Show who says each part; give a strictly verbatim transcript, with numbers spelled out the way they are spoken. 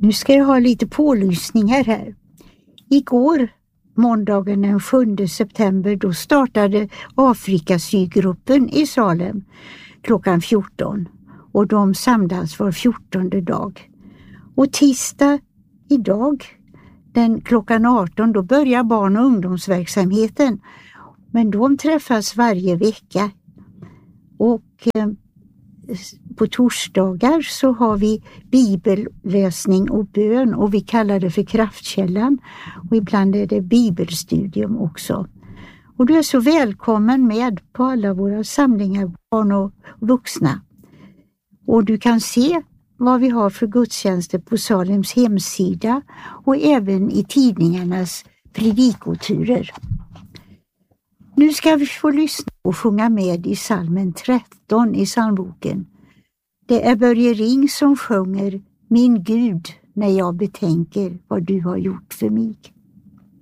Speaker 1: Nu ska jag ha lite pålysningar här. Igår, måndagen den sjunde september, då startade Afrikasygruppen i Salem klockan fjorton och de samlas var fjortonde dag. Och tisdag idag, den klockan arton, då börjar barn- och ungdomsverksamheten. Men de träffas varje vecka. Och eh, på torsdagar så har vi bibelläsning och bön och vi kallar det för kraftkällan. Och ibland är det bibelstudium också. Och du är så välkommen med på alla våra samlingar, barn och vuxna. Och du kan se vad vi har för gudstjänster på Salems hemsida och även i tidningarnas predikoturer. Nu ska vi få lyssna och sjunga med i psalmen tretton i psalmboken. Det är Börje Ring som sjunger Min Gud när jag betänker vad du har gjort för mig.